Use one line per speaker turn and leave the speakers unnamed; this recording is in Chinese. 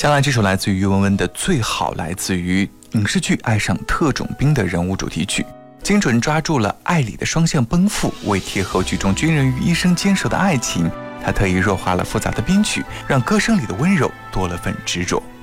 将来这首来自于于文文的《最好》来自于影视剧《爱上特种兵》的人物主题曲，精准抓住了爱里的双向奔赴，为贴合剧中军人与医生坚守的爱情，他特意弱化了复杂的编曲，让歌声里的温柔多了份执着。